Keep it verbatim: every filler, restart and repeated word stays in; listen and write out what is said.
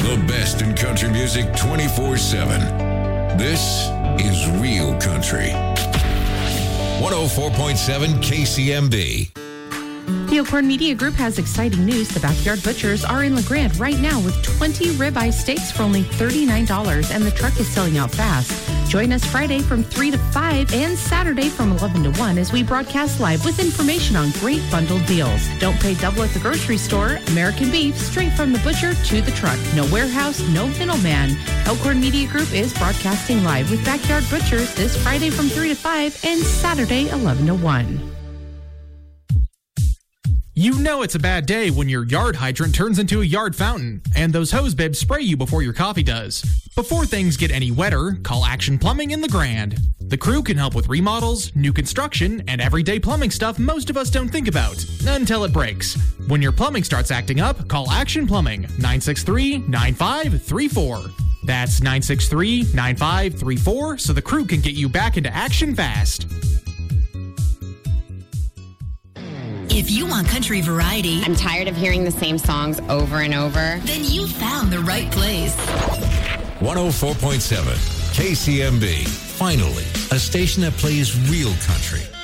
The best in country music twenty-four seven. This is Real Country. one oh four point seven K C M B. The Oakhorn Media Group has exciting news. The Backyard Butchers are in LeGrand right now with twenty ribeye steaks for only thirty-nine dollars, and the truck is selling out fast. Join us Friday from three to five and Saturday from eleven to one as we broadcast live with information on great bundled deals. Don't pay double at the grocery store. American beef straight from the butcher to the truck. No warehouse, no middleman. Elkhorn Media Group is broadcasting live with Backyard Butchers this Friday from three to five and Saturday eleven to one. You know it's a bad day when your yard hydrant turns into a yard fountain, and those hose bibs spray you before your coffee does. Before things get any wetter, call Action Plumbing in LeGrand. The crew can help with remodels, new construction, and everyday plumbing stuff most of us don't think about, until it breaks. When your plumbing starts acting up, call Action Plumbing, nine six three, nine five three four. That's nine six three, nine five three four, so the crew can get you back into action fast. If you want country variety, I'm tired of hearing the same songs over and over, then you found the right place. one oh four point seven K C M B. Finally, a station that plays real country.